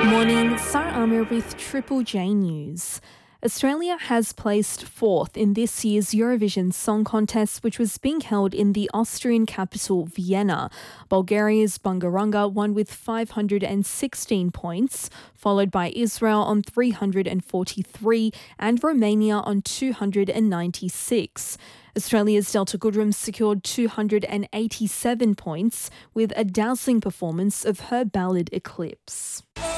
Morning, Sarah Armour with Triple J News. Australia has placed fourth in this year's Eurovision Song Contest, which was being held in the Austrian capital, Vienna. Bulgaria's Bungaranga won with 516 points, followed by Israel on 343 and Romania on 296. Australia's Delta Goodrem secured 287 points with a dazzling performance of her ballad Eclipse.